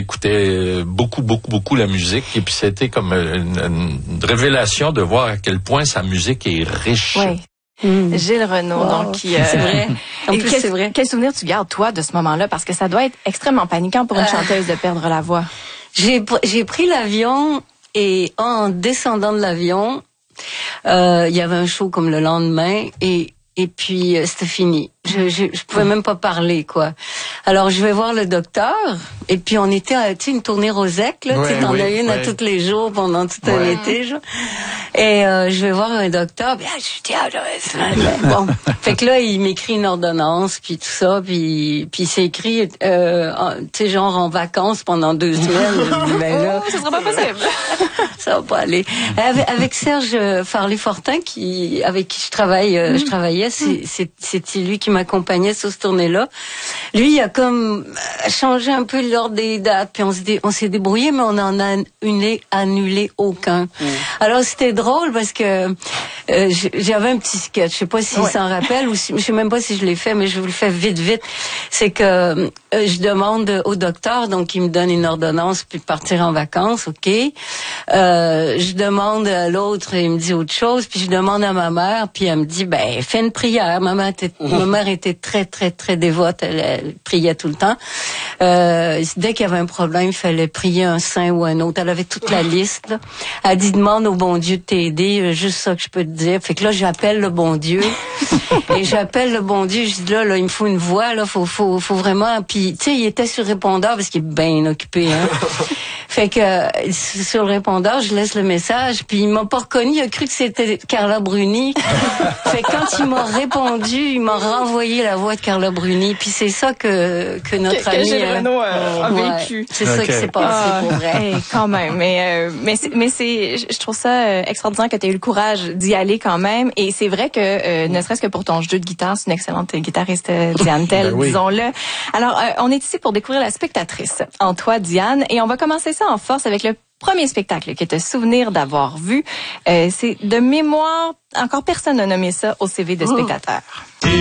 j'écoutais beaucoup la musique et puis c'était comme une révélation de voir à quel point sa musique est riche. Oui. Gilles Renaud, donc c'est vrai. En plus, c'est vrai. Quel souvenir tu gardes, toi, de ce moment-là? Parce que ça doit être extrêmement paniquant pour une chanteuse de perdre la voix. J'ai pris l'avion et en descendant de l'avion, il y avait un show comme le lendemain et puis c'était fini. Je pouvais même pas parler, quoi. Alors je vais voir le docteur et puis on était à une tournée Rosec, là, tu t'en as une à tous les jours pendant tout un été, genre. Et je vais voir un docteur, puis je dis bon, fait que là il m'écrit une ordonnance puis tout ça, puis c'est écrit tu sais, genre en vacances pendant 2 semaines. Je dis, ben là, ça sera pas possible. Ça va pas aller. Avec Serge Farley-Fortin avec qui je travaillais, c'était lui qui m'accompagnait sur cette tournée-là. Lui, il a comme changé un peu l'ordre des dates, puis on s'est débrouillé, mais on en a annulé aucun. Alors c'était drôle parce que j'avais un petit sketch, je sais pas s'il s'en rappelle ou je sais même pas si je l'ai fait, mais je vous le fais vite. C'est que je demande au docteur, donc il me donne une ordonnance puis partir en vacances, ok. Je demande à l'autre, il me dit autre chose, puis je demande à ma mère, puis elle me dit fais une prière. Ma mère était très très très dévote, elle priait tout le temps. Dès qu'il y avait un problème, il fallait prier un saint ou un autre. Elle avait toute la liste, là. Elle dit demande au bon Dieu de t'aider, juste ça que je peux te dire. Fait que là j'appelle le bon Dieu et j'appelle le bon Dieu, je dis là il me faut une voix, là faut vraiment. Puis tu sais, il était sur répondeur parce qu'il est bien occupé, hein. Fait que sur le répondeur, je laisse le message, puis il m'a pas reconnu, il a cru que c'était Carla Bruni. Fait que quand il m'a répondu, il m'a renvoyé la voix de Carla Bruni, puis c'est ça que notre ami Gilles Renaud a vécu. C'est ça qui s'est passé pour vrai. Quand même, mais je trouve ça extraordinaire que tu aies eu le courage d'y aller quand même, et c'est vrai que ne serait-ce que pour ton jeu de guitare, c'est une excellente guitariste, Diane Tell, disons-le. Alors on est ici pour découvrir la spectatrice en toi, Diane, et on va commencer ça en force avec le premier spectacle que tu as souvenir d'avoir vu. C'est de mémoire, encore personne n'a nommé ça au CV de spectateur.